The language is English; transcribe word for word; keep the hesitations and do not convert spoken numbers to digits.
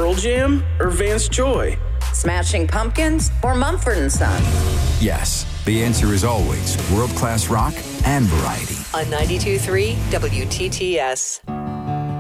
Pearl Jam or Vance Joy? Smashing Pumpkins or Mumford and Sons? Yes, the answer is always world-class rock and variety. On ninety-two point three W T T S.